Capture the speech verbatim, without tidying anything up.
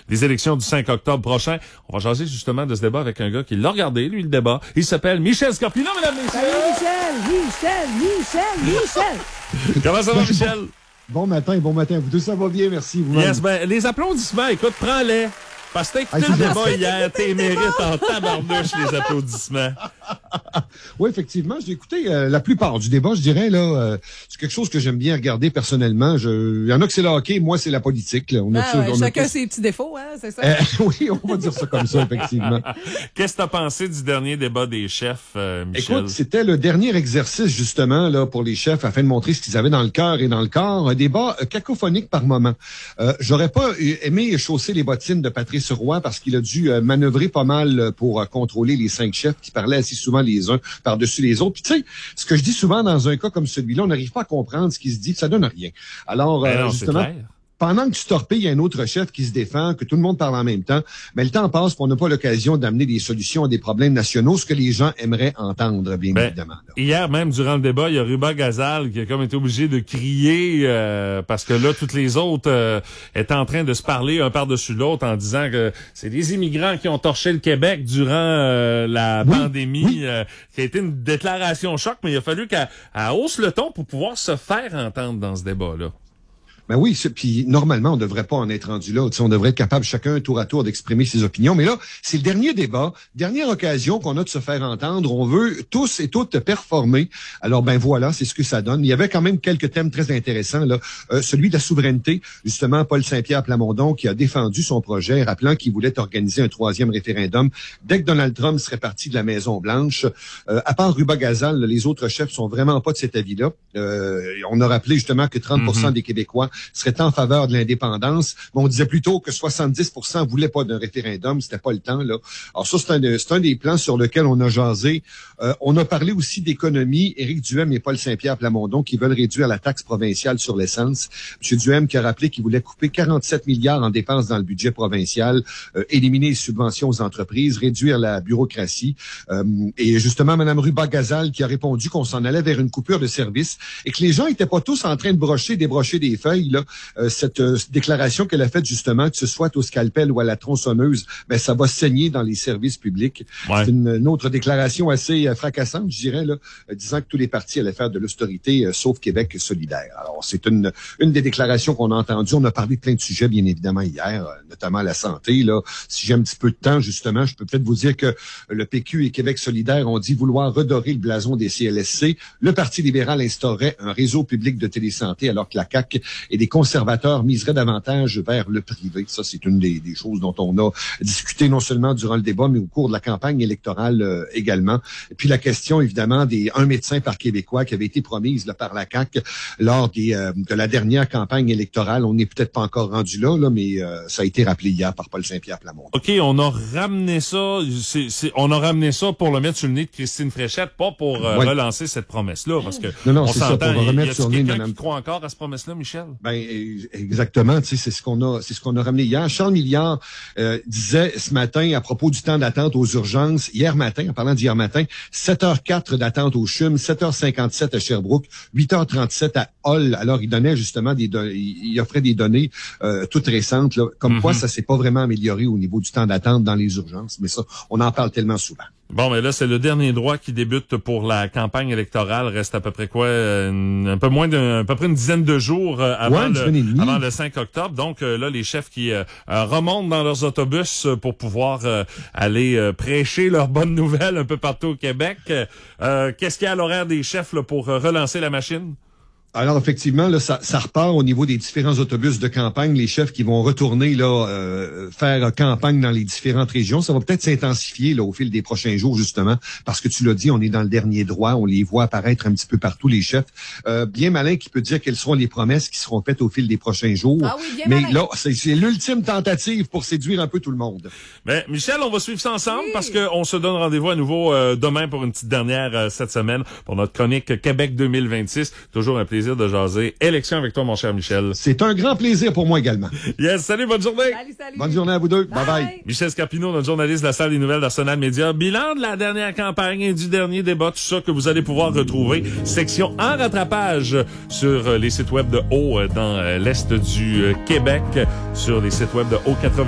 des élections du cinq octobre prochain. On va jaser justement de ce débat avec un gars qui l'a regardé, lui, le débat. Il s'appelle Michel Scarpino, mesdames et messieurs. Salut Michel, Michel, Michel, Michel. Comment ça va, Michel? Bon matin, bon matin. Vous deux, ça va bien, merci. Vous-même. Yes, ben, les applaudissements, écoute, prends-les. Parce que t'as écouté ah, le débat hier, t'es mérites en tabarnouche, les applaudissements. Oui, effectivement, j'ai écouté euh, la plupart du débat, je dirais. là. Euh, c'est quelque chose que j'aime bien regarder personnellement. Je... Il y en a que c'est le hockey, moi, c'est la politique. Là. On a ah, tout, ouais, on chacun a ses petits défauts, hein, c'est ça? Euh, oui, on va dire ça comme ça, effectivement. Qu'est-ce que t'as pensé du dernier débat des chefs, euh, Michel? Écoute, c'était le dernier exercice, justement, là, pour les chefs, afin de montrer ce qu'ils avaient dans le cœur et dans le corps. Un débat euh, cacophonique par moment. Euh, j'aurais pas aimé chausser les bottines de Patrice Roy parce qu'il a dû euh, manœuvrer pas mal pour euh, contrôler les cinq chefs qui parlaient assez souvent les uns par-dessus les autres. Puis tu sais, ce que je dis souvent dans un cas comme celui-là, on n'arrive pas à comprendre ce qui se dit, ça donne rien. Alors, ben euh, non, justement... Pendant que tu torpilles, il y a un autre chef qui se défend, que tout le monde parle en même temps, mais le temps passe, puis on n'a pas l'occasion d'amener des solutions à des problèmes nationaux, ce que les gens aimeraient entendre, bien ben, évidemment. Là. Hier, même durant le débat, il y a Ruba Gazal qui a comme été obligé de crier euh, parce que là, toutes les autres euh, étaient en train de se parler un par-dessus l'autre en disant que c'est des immigrants qui ont torché le Québec durant euh, la oui, pandémie, oui. Euh, qui a été une déclaration choc, mais il a fallu qu'elle hausse le ton pour pouvoir se faire entendre dans ce débat-là. Ben oui, puis normalement, on ne devrait pas en être rendu là. T'sais, on devrait être capable chacun tour à tour d'exprimer ses opinions. Mais là, c'est le dernier débat, dernière occasion qu'on a de se faire entendre. On veut tous et toutes performer. Alors ben voilà, c'est ce que ça donne. Il y avait quand même quelques thèmes très intéressants. Là, euh, celui de la souveraineté. Justement, Paul Saint-Pierre Plamondon qui a défendu son projet, rappelant qu'il voulait organiser un troisième référendum dès que Donald Trump serait parti de la Maison-Blanche. Euh, à part Ruba Gazal, les autres chefs sont vraiment pas de cet avis-là. Euh, on a rappelé justement que trente pour cent mm-hmm. des Québécois serait en faveur de l'indépendance. Mais on disait plutôt que soixante-dix pour cent voulaient pas d'un référendum. C'était pas le temps, là. Alors ça, c'est un, c'est un des plans sur lequel on a jasé. Euh, on a parlé aussi d'économie. Éric Duhem et Paul Saint-Pierre Plamondon qui veulent réduire la taxe provinciale sur l'essence. M. Duhem qui a rappelé qu'il voulait couper quarante-sept milliards en dépenses dans le budget provincial, euh, éliminer les subventions aux entreprises, réduire la bureaucratie. Euh, et justement, Mme Ruba Gazal qui a répondu qu'on s'en allait vers une coupure de service et que les gens étaient pas tous en train de brocher, débrocher des feuilles, là. Euh, cette euh, déclaration qu'elle a faite justement, que ce soit au scalpel ou à la tronçonneuse, ben ça va saigner dans les services publics. Ouais. C'est une, une autre déclaration assez euh, fracassante, je dirais, là, euh, disant que tous les partis allaient faire de l'austérité, euh, sauf Québec solidaire. Alors, c'est une une des déclarations qu'on a entendues. On a parlé de plein de sujets, bien évidemment, hier, euh, notamment la santé. Là, si j'ai un petit peu de temps, justement, je peux peut-être vous dire que le P Q et Québec solidaire ont dit vouloir redorer le blason des C L S C. Le Parti libéral instaurait un réseau public de télésanté, alors que la C A Q et des conservateurs miseraient davantage vers le privé. Ça, c'est une des, des choses dont on a discuté non seulement durant le débat, mais au cours de la campagne électorale euh, également. Et puis la question, évidemment, des un médecin par Québécois qui avait été promise là, par la C A Q lors des, euh, de la dernière campagne électorale. On n'est peut-être pas encore rendu là, là mais euh, ça a été rappelé hier par Paul Saint-Pierre Plamondon. OK, on a ramené ça, c'est, c'est, on a ramené ça pour le mettre sur le nez de Christine Fréchette, pas pour euh, ouais. relancer cette promesse-là, parce que non, non, on c'est s'entend. Ça, pour remettre y a sur le nez de quelqu'un qui croit encore à cette promesse-là, Michel? Ben, exactement, tu sais, c'est ce qu'on a, c'est ce qu'on a ramené hier. Charles Milliard euh, disait ce matin à propos du temps d'attente aux urgences, hier matin, en parlant d'hier matin, sept heures quatre d'attente au C H U M, sept heures cinquante-sept à Sherbrooke, huit heures trente-sept à Hull. Alors, il donnait justement des, don- il offrait des données euh, toutes récentes, là, comme mm-hmm. quoi ça s'est pas vraiment amélioré au niveau du temps d'attente dans les urgences. Mais ça, on en parle tellement souvent. Bon, mais là, c'est le dernier droit qui débute pour la campagne électorale. Reste à peu près quoi? Une, un peu moins d'un, à peu près une dizaine de jours euh, avant, ouais, le, avant le cinq octobre. Donc, euh, là, les chefs qui euh, remontent dans leurs autobus pour pouvoir euh, aller euh, prêcher leurs bonnes nouvelles un peu partout au Québec. Euh, qu'est-ce qu'il y a à l'horaire des chefs là, pour euh, relancer la machine? Alors effectivement, là, ça, ça repart au niveau des différents autobus de campagne, les chefs qui vont retourner là euh, faire campagne dans les différentes régions. Ça va peut-être s'intensifier là au fil des prochains jours justement, parce que tu l'as dit, on est dans le dernier droit, on les voit apparaître un petit peu partout les chefs. Euh, bien malin qui peut dire quelles seront les promesses qui seront faites au fil des prochains jours. Ah oui, bien Mais malin. là, c'est, c'est l'ultime tentative pour séduire un peu tout le monde. Ben Michel, on va suivre ça ensemble oui. parce que on se donne rendez-vous à nouveau euh, demain pour une petite dernière euh, cette semaine pour notre chronique Québec deux mille vingt-six. Toujours un plaisir de jaser élection avec toi, mon cher Michel. C'est un grand plaisir pour moi également. Yes, salut, bonne journée. Salut, salut. Bonne journée à vous deux. Bye. Bye bye. Michel Scarpino, notre journaliste de la salle des nouvelles d'Arsenal Média. Bilan de la dernière campagne et du dernier débat, tout ça que vous allez pouvoir retrouver. Section en rattrapage sur les sites web de Haut dans l'Est du Québec, sur les sites web de Haut quatre-vingt.